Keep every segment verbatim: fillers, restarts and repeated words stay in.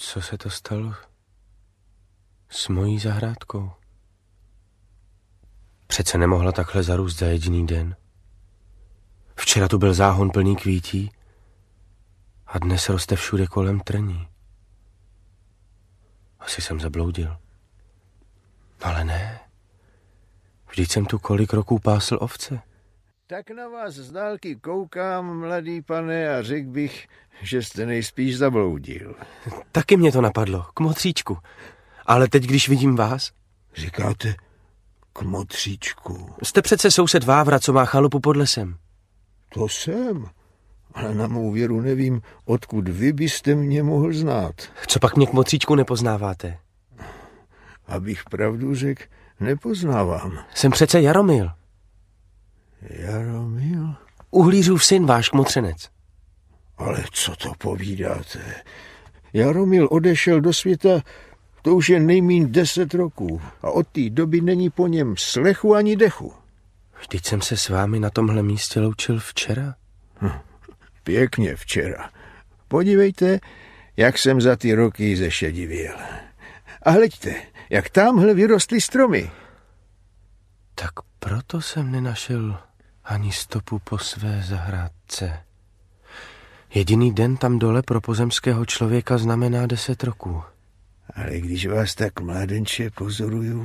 Co se to stalo s mojí zahrádkou? Přece nemohla takhle zarůst za jediný den. Včera tu byl záhon plný kvítí a dnes roste všude kolem trní. Asi jsem zabloudil. Ale ne. Vždyť jsem tu kolik roků pásl ovce. Tak na vás z dálky koukám, mladý pane, a řekl bych, že jste nejspíš zabloudil. Taky mě to napadlo, k motříčku. Ale teď, když vidím vás... Říkáte k motříčku? Jste přece soused Vávra, co má chalupu pod lesem. To jsem, ale na mou věru nevím, odkud vy byste mě mohl znát. Co pak mě k motříčku nepoznáváte? Abych pravdu řekl, nepoznávám. Jsem přece Jaromil. Jaromil? Uhlířův syn, váš kmotřenec. Ale co to povídáte? Jaromil odešel do světa, to už je nejmíň deset roků a od té doby není po něm slechu ani dechu. Vždyť jsem se s vámi na tomhle místě loučil včera. Hm, pěkně včera. Podívejte, jak jsem za ty roky zešedivěl. A hleďte, jak tamhle vyrostly stromy. Tak proto jsem nenašel ani stopu po své zahrádce. Jediný den tam dole pro pozemského člověka znamená deset roků. Ale když vás tak mládenče pozoruju,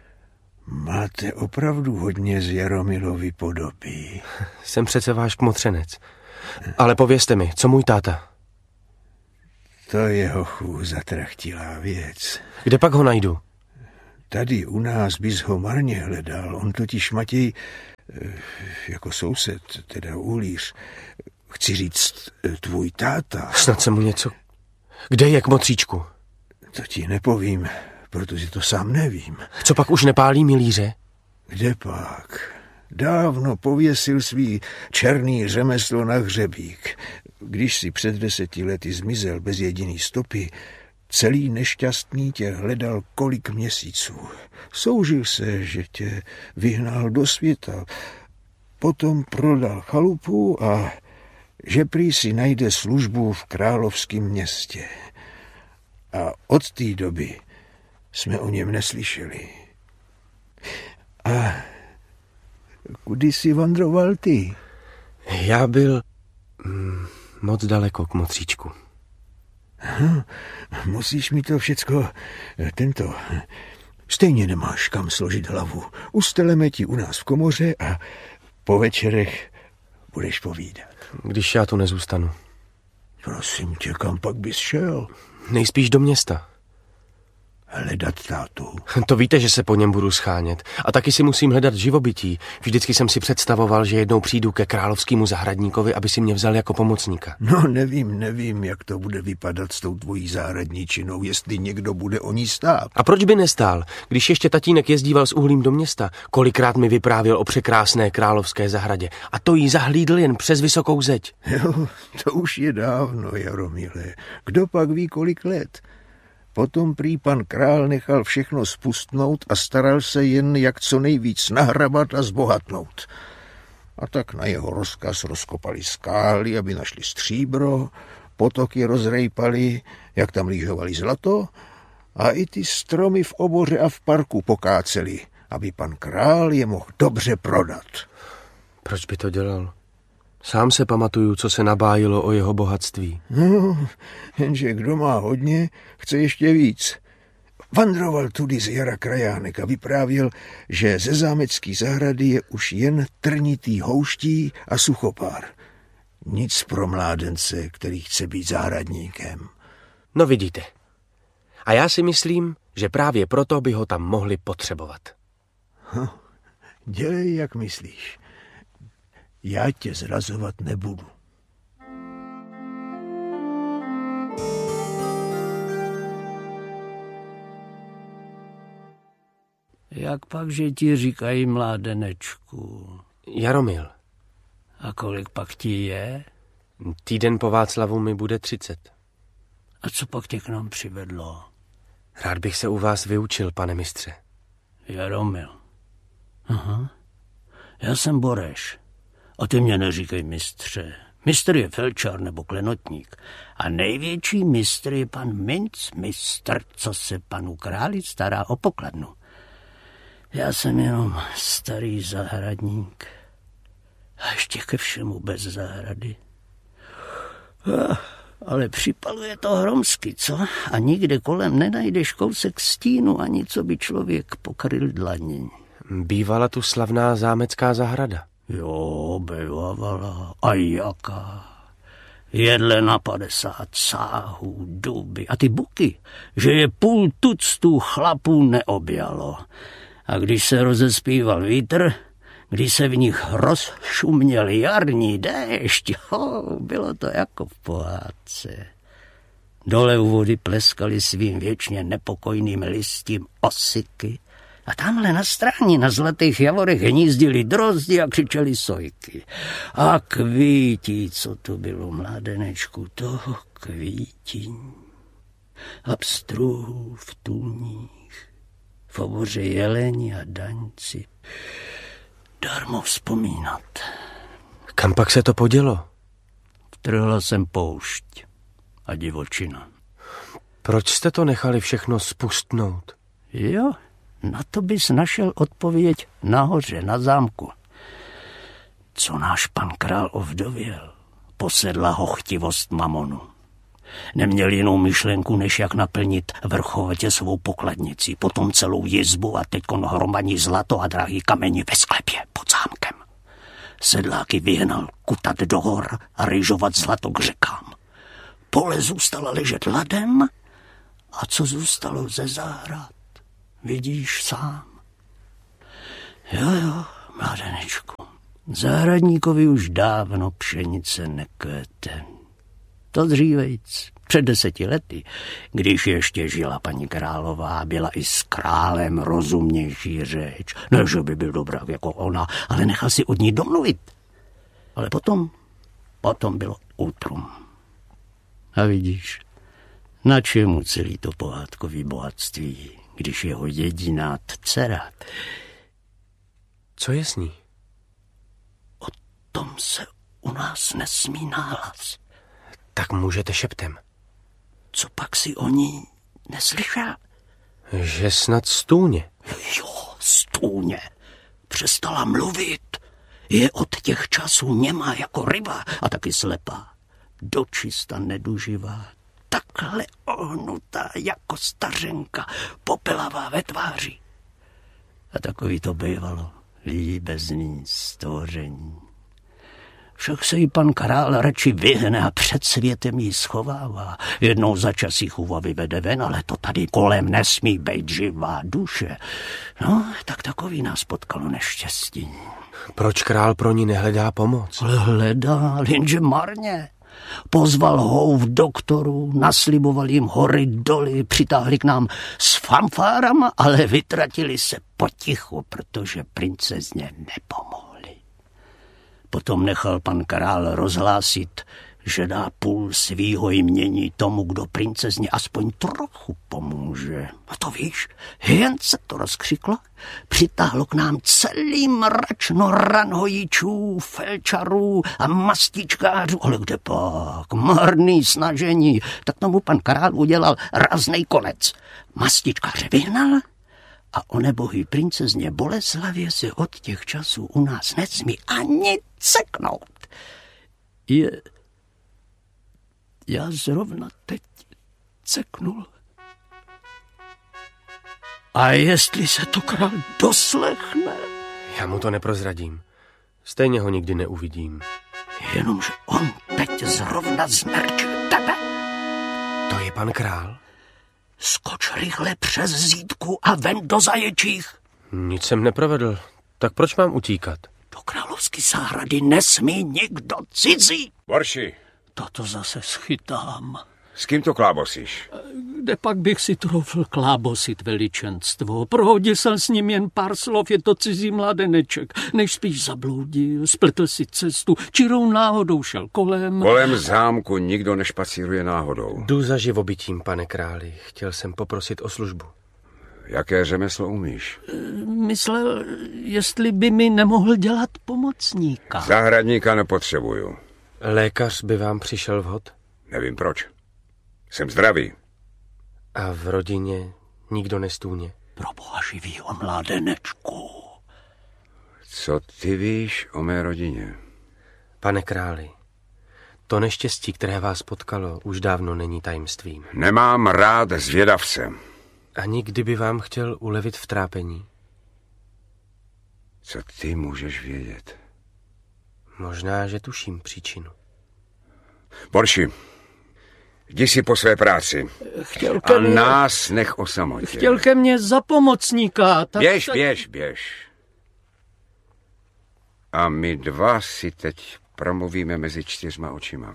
máte opravdu hodně z Jaromilovy podoby. Jsem přece váš kmotřenec. Ale povězte mi, co můj táta? To je, hochu, zatrachtilá věc. Kde pak ho najdu? Tady u nás bys ho marně hledal. On totiž, Matěj, jako soused, teda uhlíř, chci říct, tvůj táta. Snad se mu něco... Kde je, kmotříčku? To ti nepovím, protože to sám nevím. Co pak už nepálí milíře? Kde pak? Dávno pověsil svý černý řemeslo na hřebík. Když si před deseti lety zmizel bez jediný stopy, celý nešťastný tě hledal kolik měsíců. Soužil se, že tě vyhnal do světa. Potom prodal chalupu a že prý si najde službu v královském městě. A od té doby jsme o něm neslyšeli. A kudy jsi vandroval ty? Já byl mm, moc daleko, kmotříčku. Hm, musíš mi to všecko, tento, stejně nemáš kam složit hlavu. Usteleme ti u nás v komoře a po večerech budeš povídat. Když já tu nezůstanu. Prosím tě, kam pak bys šel? Nejspíš do města. Hledat tátu. To víte, že se po něm budu schánět. A taky si musím hledat živobytí. Vždycky jsem si představoval, že jednou přijdu ke královskému zahradníkovi, aby si mě vzal jako pomocníka. No nevím, nevím, jak to bude vypadat s tou tvojí zahradničinou, jestli někdo bude o ní stát. A proč by nestál? Když ještě tatínek jezdíval s uhlím do města, kolikrát mi vyprávěl o překrásné královské zahradě. A to jí zahlídl jen přes vysokou zeď. Jo, to už je dávno, Jaromile. Kdo pak ví, kolik let? Potom prý pan král nechal všechno spustnout a staral se jen, jak co nejvíc nahrabat a zbohatnout. A tak na jeho rozkaz rozkopali skály, aby našli stříbro, potoky rozrejpali, jak tam lížovali zlato, a i ty stromy v oboře a v parku pokáceli, aby pan král je mohl dobře prodat. Proč by to dělal? Sám se pamatuju, co se nabájilo o jeho bohatství. No, jenže kdo má hodně, chce ještě víc. Vandroval tudy z jara krajánek a vyprávěl, že ze zámecký zahrady je už jen trnitý houští a suchopár. Nic pro mládence, který chce být zahradníkem. No vidíte. A já si myslím, že právě proto by ho tam mohli potřebovat. Hm, dělej, jak myslíš. Já tě zrazovat nebudu. Jak pak, že ti říkají mládenečku? Jaromil. A kolik pak ti je? Týden po Václavu mi bude třicet. A co pak tě k nám přivedlo? Rád bych se u vás vyučil, pane mistře. Jaromil. Aha. Já jsem Boreš. A ty mě neříkej mistře. Mistr je felčar nebo klenotník. A největší mistr je pan mincmistr, co se panu králi stará o pokladnu. Já jsem jenom starý zahradník. A ještě ke všemu bez zahrady. Ale připaluje to hromsky, co? A nikde kolem nenajdeš kousek stínu, ani co by člověk pokryl dlaní. Bývala tu slavná zámecká zahrada. Jo, bývala. A jaká? Jedle na padesát sáhů, duby a ty buky, že je půl tuctu chlapů neobjalo. A když se rozespíval vítr, když se v nich rozšuměl jarní déšť, oh, bylo to jako v pohádce. Dole u vody pleskaly svým věčně nepokojným listím osiky a tamhle na stráni na zlatých javorech hnízdili drozdi a křičeli sojky. A kvítí, co to bylo, mládenečku, toho kvítí. A pstruhů v tůních, v oboře jeleni a daňci. Darmo vzpomínat. Kam pak se to podělo? Vtrhla jsem poušť a divočina. Proč jste to nechali všechno spustnout? Jo, na to bys našel odpověď nahoře, na zámku. Co náš pan král ovdověl, posedla ho chtivost mamonu. Neměl jinou myšlenku, než jak naplnit vrchovatě svou pokladnici, potom celou jizbu a teďkon hromadí zlato a drahý kameni ve sklepě pod zámkem. Sedláky vyhnal kutat do hor a ryžovat zlato k řekám. Pole zůstala ležet ladem a co zůstalo ze zahrad, vidíš sám. Jo, jo, mládenečku, zahradníkovi už dávno pšenice nekvete. To dřívejc, před deseti lety, když ještě žila paní králová, byla i s králem rozumnější řeč. Ne, že by byl dobrá jako ona, ale nechal si od ní domluvit. Ale potom, potom bylo útrum. A vidíš, na čemu celý to pohádkový bohatství, když jeho jediná dcera. Co je s ní? O tom se u nás nesmí náhlas. Tak můžete šeptem. Co pak si o ní neslyšel? Že snad stůně. Jo, stůně. Přestala mluvit. Je od těch časů němá jako ryba a taky slepá. Dočista neduživá. Takhle ohnutá jako stařenka, popelavá ve tváři. A takový to bývalo líbezný stvoření. Však se jí pan král radši vyhne a před světem jí schovává. Jednou za čas jí chůva vyvede ven, ale to tady kolem nesmí být živá duše. No, tak takový nás potkalo neštěstí. Proč král pro ní nehledá pomoc? Ale hledá, jenže marně. Pozval houv doktorů, nasliboval jim hory doly, přitáhli k nám s fanfárama, ale vytratili se potichu, protože princezně nepomohli. Potom nechal pan král rozhlásit, že dá půl svýho jmění tomu, kdo princezně aspoň trochu pomůže. A to víš, jen se to rozkřiklo, přitáhlo k nám celý mračno ranhojičů, felčarů a mastičkářů, ale kde pak, marný snažení, tak tomu pan král udělal ráznej konec. Mastičkáře vyhnal a onebohý princezně Boleslavě se od těch časů u nás nesmí ani ceknout. Je... Já zrovna teď ceknul. A jestli se to král doslechne? Já mu to neprozradím. Stejně ho nikdy neuvidím. Jenomže on teď zrovna zmerčil tebe. To je pan král? Skoč rychle přes zítku a ven do zaječích. Nic jsem neprovedl. Tak proč mám utíkat? Do královské zahrady nesmí nikdo cizí. Borši. Toto zase schytám. S kým to klábosíš? Kde pak bych si troufl klábosit, veličenstvo? Prohodil jsem s ním jen pár slov, je to cizí mladeneček. Než spíš zabloudil, spletl si cestu, čirou náhodou šel kolem. Kolem zámku nikdo nešpacíruje náhodou. Jdu za živobytím, pane králi. Chtěl jsem poprosit o službu. Jaké řemeslo umíš? Myslel, jestli by mi nemohl dělat pomocníka. Zahradníka nepotřebuju. Lékař by vám přišel vhod? Nevím proč. Jsem zdravý. A v rodině nikdo nestůně? Pro boha živýho, mládenečku. Co ty víš o mé rodině? Pane králi, to neštěstí, které vás potkalo, už dávno není tajemstvím. Nemám rád zvědavce. Ani kdyby vám chtěl ulevit v trápení. Co ty můžeš vědět? Možná, že tuším příčinu. Borši, jdi si po své práci. Chtěl ke A mně... nás nech o samotě. Chtěl ke mně za pomocníka. Tak Běž, se... běž, běž. A my dva si teď promluvíme mezi čtyřma očima.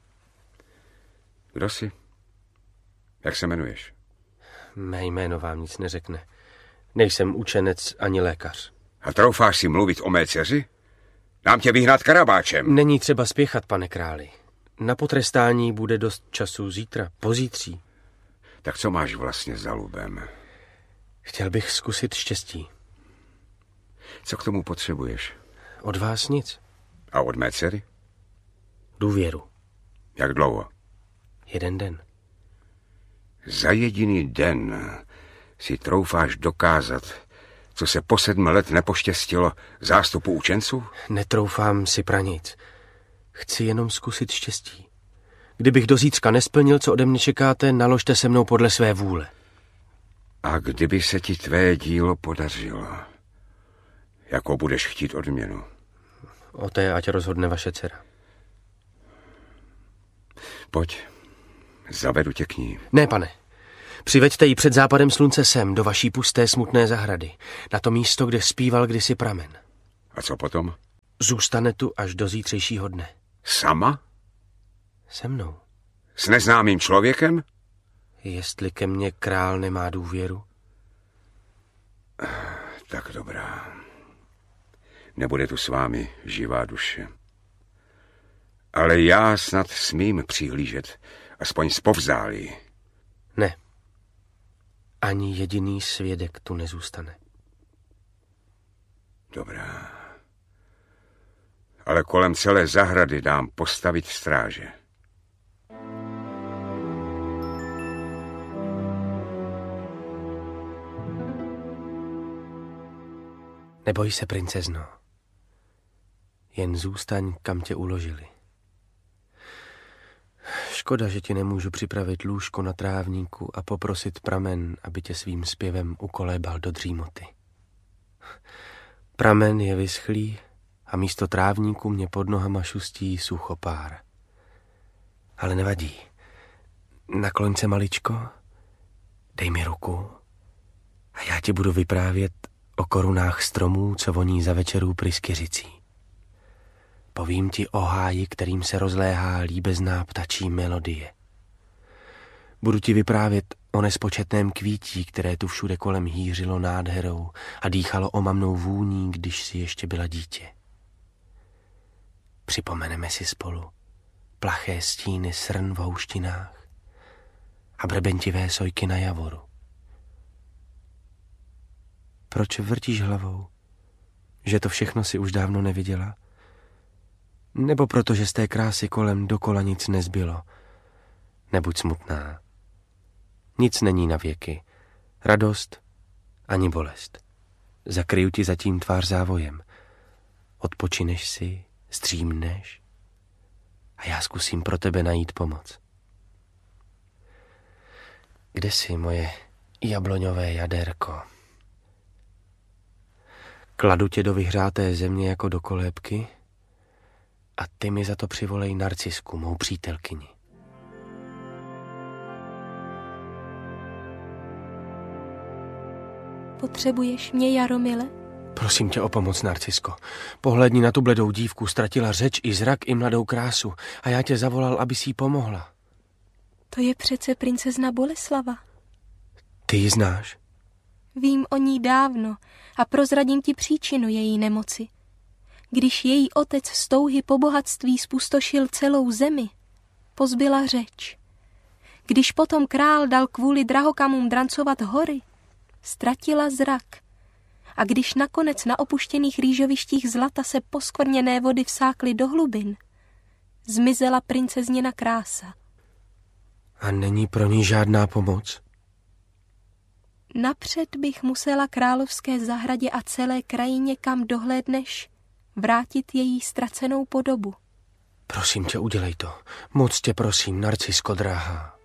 Kdo jsi? Jak se jmenuješ? Mé jméno vám nic neřekne. Nejsem učenec ani lékař. A troufáš si mluvit o mé dceři? Dám tě vyhnat karabáčem. Není třeba spěchat, pane králi. Na potrestání bude dost času zítra, pozítří. Tak co máš vlastně za lubem? Chtěl bych zkusit štěstí. Co k tomu potřebuješ? Od vás nic. A od mé dcery? Důvěru. Jak dlouho? Jeden den. Za jediný den si troufáš dokázat, co se po sedm let nepoštěstilo zástupu učenců? Netroufám si pra nic. Chci jenom zkusit štěstí. Kdybych do zítřka nesplnil, co ode mě čekáte, naložte se mnou podle své vůle. A kdyby se ti tvé dílo podařilo, jakou budeš chtít odměnu? O té ať rozhodne vaše dcera. Pojď, zavedu tě k ní. Ne, pane. Přiveďte ji před západem slunce sem, do vaší pusté smutné zahrady, na to místo, kde zpíval kdysi pramen. A co potom? Zůstane tu až do zítřejšího dne. Sama? Se mnou. S neznámým člověkem? Jestli ke mně král nemá důvěru. Tak dobrá. Nebude tu s vámi živá duše. Ale já snad smím přihlížet, aspoň zpovzdálí. Ne. Ani jediný svědek tu nezůstane. Dobrá. Ale kolem celé zahrady dám postavit stráže. Neboj se, princezno. Jen zůstaň, kam tě uložili. Škoda, že ti nemůžu připravit lůžko na trávníku a poprosit pramen, aby tě svým zpěvem ukolébal do dřímoty. Pramen je vyschlý a místo trávníku mě pod nohama šustí suchopár. Ale nevadí. Nakloň se, maličko, dej mi ruku a já ti budu vyprávět o korunách stromů, co voní za večerů pryskyřicí. Povím ti o háji, kterým se rozléhá líbezná ptačí melodie. Budu ti vyprávět o nespočetném kvítí, které tu všude kolem hýřilo nádherou a dýchalo omamnou vůní, když si ještě byla dítě. Připomeneme si spolu plaché stíny srn v houštinách a brbentivé sojky na javoru. Proč vrtíš hlavou? Že to všechno si už dávno neviděla? Nebo proto, že z té krásy kolem dokola nic nezbylo? Nebuď smutná. Nic není na věky. Radost ani bolest. Zakryju ti zatím tvář závojem. Odpočineš si, střímneš a já zkusím pro tebe najít pomoc. Kde jsi, moje jabloňové jaderko? Kladu tě do vyhřáté země jako do kolébky a ty mi za to přivolej Narcisku, mou přítelkyni. Potřebuješ mě, Jaromile? Prosím tě o pomoc, Narcisko. Pohlédni na tu bledou dívku, ztratila řeč i zrak i mladou krásu a já tě zavolal, abys jí pomohla. To je přece princezna Boleslava. Ty ji znáš? Vím o ní dávno a prozradím ti příčinu její nemoci. Když její otec z touhy po bohatství spustošil celou zemi, pozbyla řeč. Když potom král dal kvůli drahokamům drancovat hory, ztratila zrak. A když nakonec na opuštěných rýžovištích zlata se poskvrněné vody vsákly do hlubin, zmizela princezněna krása. A není pro ní žádná pomoc? Napřed bych musela královské zahradě a celé krajině, kam dohlédneš, vrátit její ztracenou podobu. Prosím tě, udělej to. Moc tě prosím, Narcisko drahá.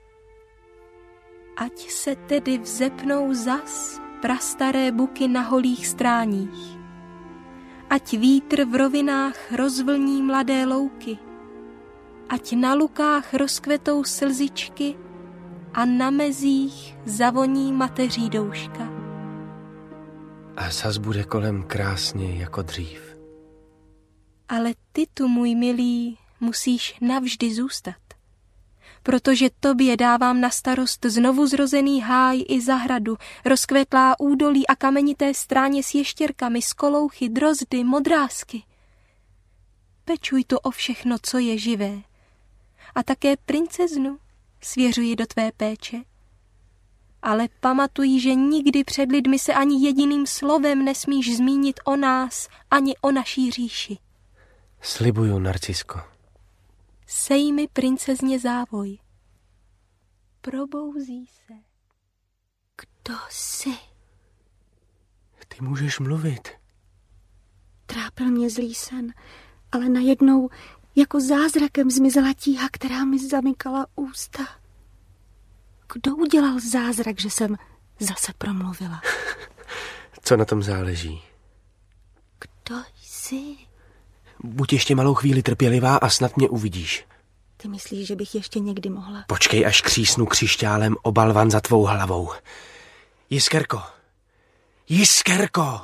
Ať se tedy vzepnou zas prastaré buky na holých stráních. Ať vítr v rovinách rozvlní mladé louky. Ať na lukách rozkvetou slzičky a na mezích zavoní mateří douška. A zas bude kolem krásně jako dřív. Ale ty tu, můj milý, musíš navždy zůstat. Protože tobě dávám na starost znovu zrozený háj i zahradu, rozkvetlá údolí a kamenité stráně s ještěrkami, skolouchy, drozdy, modrásky. Pečuj to o všechno, co je živé. A také princeznu svěřuji do tvé péče. Ale pamatuj, že nikdy před lidmi se ani jediným slovem nesmíš zmínit o nás, ani o naší říši. Slibuju, Narcisko. Sej mi princezně závoj. Probouzí se. Kdo jsi? Ty můžeš mluvit. Trápil mě zlý sen, ale najednou jako zázrakem zmizela tíha, která mi zamykala ústa. Kdo udělal zázrak, že jsem zase promluvila? Co na tom záleží? Kdo jsi? Buď ještě malou chvíli trpělivá a snad mě uvidíš. Ty myslíš, že bych ještě někdy mohla? Počkej, až křísnu křišťálem o balvan za tvou hlavou. Jiskerko! Jiskerko!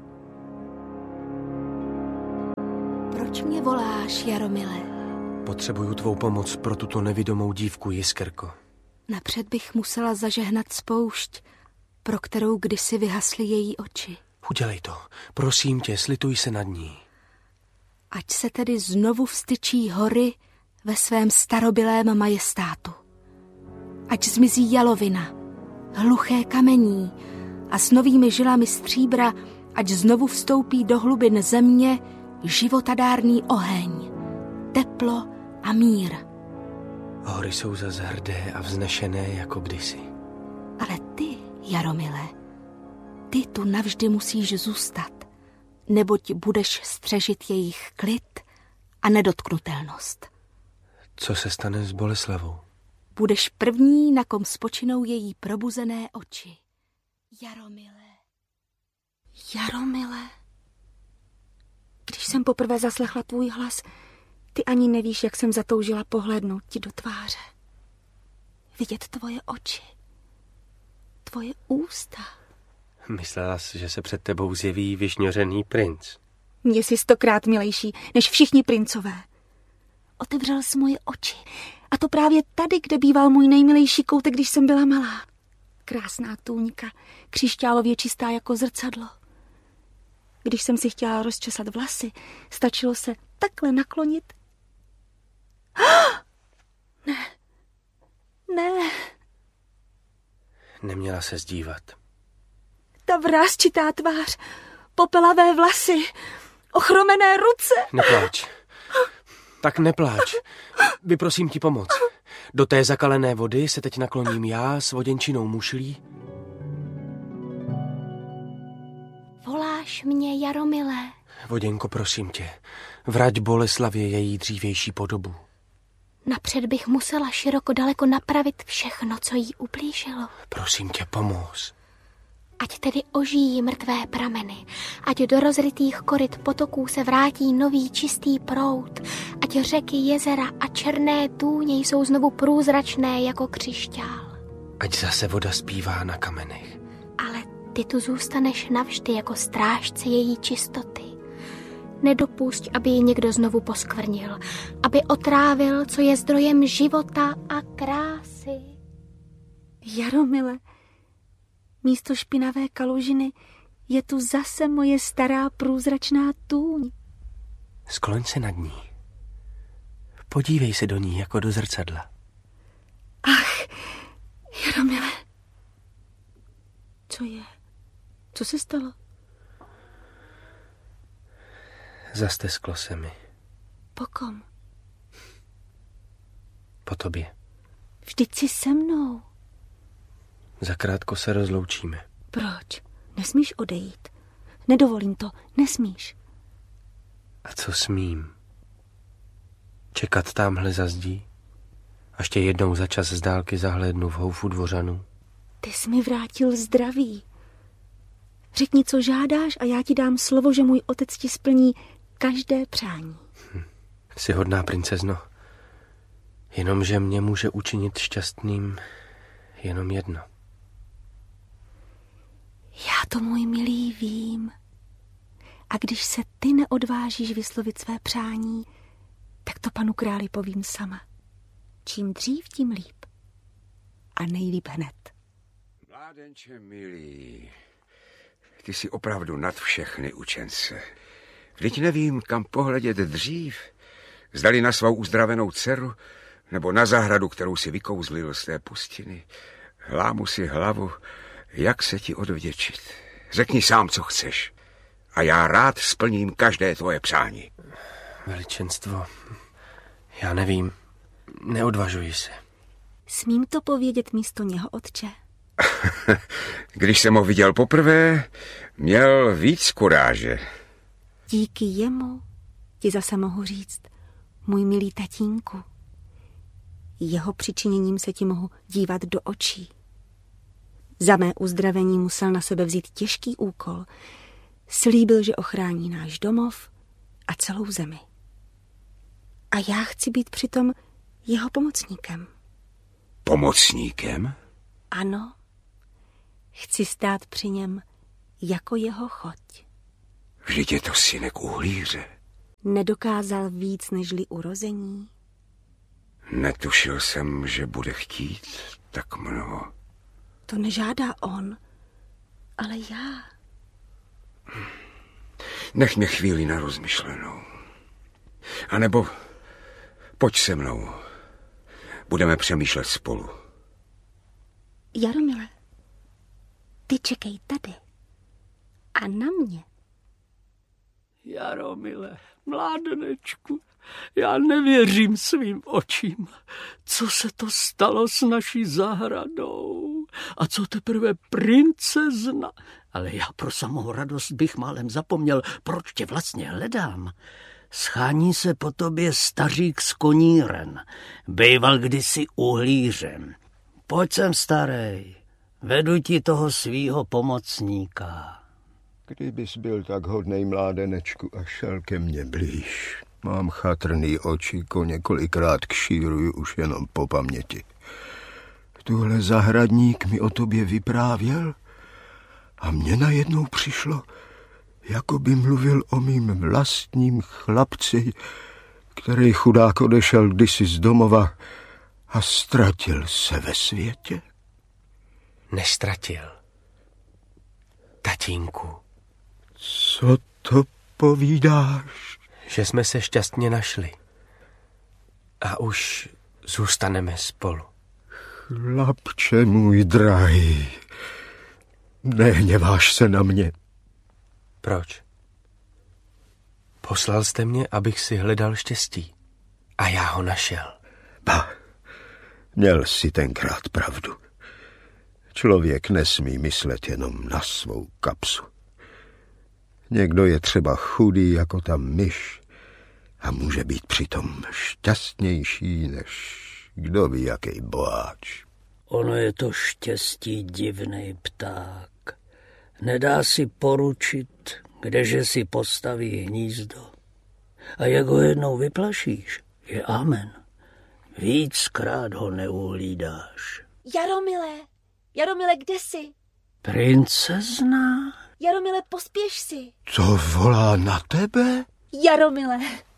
Proč mě voláš, Jaromile? Potřebuju tvou pomoc pro tuto nevidomou dívku, Jiskerko. Napřed bych musela zažehnat spoušť, pro kterou kdysi vyhasly její oči. Udělej to. Prosím tě, slituj se nad ní. Ať se tedy znovu vstyčí hory ve svém starobylém majestátu. Ať zmizí jalovina, hluché kamení a s novými žilami stříbra, ať znovu vstoupí do hlubin země životadárný oheň, teplo a mír. Hory jsou zas hrdé a vznešené jako kdysi. Ale ty, Jaromile, ty tu navždy musíš zůstat, neboť budeš střežit jejich klid a nedotknutelnost. Co se stane s Boleslavou? Budeš první, na kom spočinou její probuzené oči. Jaromile. Jaromile. Když jsem poprvé zaslechla tvůj hlas, ty ani nevíš, jak jsem zatoužila pohlédnout ti do tváře. Vidět tvoje oči. Tvoje ústa. Myslela jsi, že se před tebou zjeví vyšňořený princ. Mně jsi stokrát milejší, než všichni princové. Otevřel jsi moje oči. A to právě tady, kde býval můj nejmilejší koutek, když jsem byla malá. Krásná tůňka, křišťálově čistá jako zrcadlo. Když jsem si chtěla rozčesat vlasy, stačilo se takhle naklonit. Ne, ne. Neměla se zdívat. Ta vrásčitá tvář, popelavé vlasy, ochromené ruce. Nepláč. Tak nepláč. Vyprosím ti pomoc. Do té zakalené vody se teď nakloním já s voděnčinou mušlí. Voláš mě, Jaromile? Voděnko, prosím tě, vrať Boleslavě její dřívější podobu. Napřed bych musela široko daleko napravit všechno, co jí ublížilo. Prosím tě, pomoz. Ať tedy ožijí mrtvé prameny, ať do rozrytých koryt potoků se vrátí nový čistý proud, ať řeky, jezera a černé tůně jsou znovu průzračné jako křišťál. Ať zase voda zpívá na kamenech. Ale ty tu zůstaneš navždy jako strážce její čistoty. Nedopusť, aby ji někdo znovu poskvrnil, aby otrávil, co je zdrojem života a krásy. Jaromile, místo špinavé kalužiny je tu zase moje stará průzračná tůň. Skloň se nad ní. Podívej se do ní jako do zrcadla. Ach, Jaromile. Co je? Co se stalo? Zastesklo se mi. Po kom? po tobě. Vždyť jsi se mnou. Zakrátko se rozloučíme. Proč? Nesmíš odejít. Nedovolím to, nesmíš. A co smím? Čekat támhle za zdí? Až tě jednou za čas z dálky zahlédnu v houfu dvořanů? Ty jsi mi vrátil zdraví. Řekni, co žádáš a já ti dám slovo, že můj otec ti splní každé přání. Hm. Jsi hodná princezno. Jenomže mě může učinit šťastným jenom jedno. Já to, můj milý, vím. A když se ty neodvážíš vyslovit své přání, tak to panu králi povím sama. Čím dřív, tím líp. A nejlíp hned. Mládenče milý, ty jsi opravdu nad všechny učence. Vždyť nevím, kam pohledět dřív. Zdali na svou uzdravenou dceru, nebo na zahradu, kterou si vykouzlil z té pustiny. Lámu si hlavu, jak se ti odvděčit. Řekni sám, co chceš. A já rád splním každé tvoje přání. Veličenstvo, já nevím, neodvažuji se. Smím to povědět místo něho, otče? Když jsem ho viděl poprvé, měl víc kuráže. Díky jemu ti zase mohu říct, můj milý tatínku. Jeho přičiněním se ti mohu dívat do očí. Za mé uzdravení musel na sebe vzít těžký úkol. Slíbil, že ochrání náš domov a celou zemi. A já chci být přitom jeho pomocníkem. Pomocníkem? Ano. Chci stát při něm jako jeho choť. Vždyť je to synek uhlíře. Nedokázal víc nežli urození. Netušil jsem, že bude chtít tak mnoho. To nežádá on, ale já. Nech mě chvíli na rozmyšlenou. A nebo pojď se mnou. Budeme přemýšlet spolu. Jaromile, ty čekej tady. A na mě. Jaromile, mládenečku, já nevěřím svým očím. Co se to stalo s naší zahradou? A co teprve princezna? Ale já pro samou radost bych málem zapomněl, proč tě vlastně hledám. Schání se po tobě stařík z Koníren. Bejval kdysi uhlířem. Pojď sem, starej, vedu ti toho svýho pomocníka. Kdybys byl tak hodnej, mládenečku, a šel ke mně blíž. Mám chatrný oči, ko několikrát kšíruju už jenom po paměti. Tuhle zahradník mi o tobě vyprávěl a mně najednou přišlo, jako by mluvil o mým vlastním chlapci, který chudák odešel kdysi z domova a ztratil se ve světě. Nestratil. Tatínku. Co to povídáš? Že jsme se šťastně našli. A už zůstaneme spolu. Chlapče můj drahý, nehněváš se na mě. Proč? Poslal jste mě, abych si hledal štěstí. A já ho našel. Ba, měl jsi tenkrát pravdu. Člověk nesmí myslet jenom na svou kapsu. Někdo je třeba chudý jako ta myš a může být přitom šťastnější než kdo ví jaký boháč. Ono je to štěstí divnej pták. Nedá si poručit, kdeže si postaví hnízdo. A jak ho jednou vyplašíš, je amen. Víckrát ho neuhlídáš. Jaromile, Jaromile, kde jsi? Princezna? Jaromile, pospěš si. To volá na tebe? Jaromile.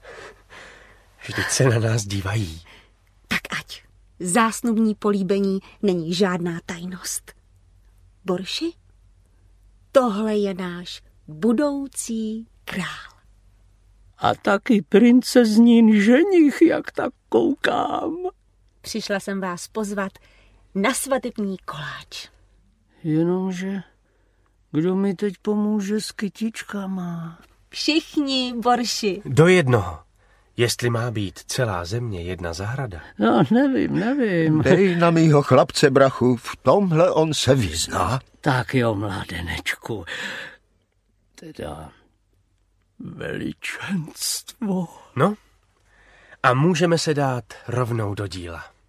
Vždyť se na nás dívají. Tak ať. Zásnubní políbení není žádná tajnost. Borši, tohle je náš budoucí král. A taky princeznín ženich, jak tak koukám. Přišla jsem vás pozvat na svatební koláč. Jenomže, kdo mi teď pomůže s kytičkama? Všichni, Borši. Do jednoho. Jestli má být celá země jedna zahrada. No, nevím, nevím. Dej na mýho chlapce, brachu, v tomhle on se vyzná. Tak jo, mládenečku. Teda veličenstvo. No, a můžeme se dát rovnou do díla.